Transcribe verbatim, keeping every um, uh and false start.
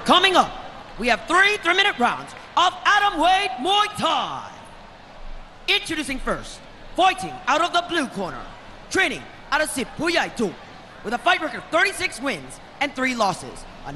Coming up, we have three three-minute rounds of Atom Weight Muay Thai. Introducing first, fighting out of the blue corner, training out of Sit Puyai Tu, with a fight record of thirty-six wins and three losses.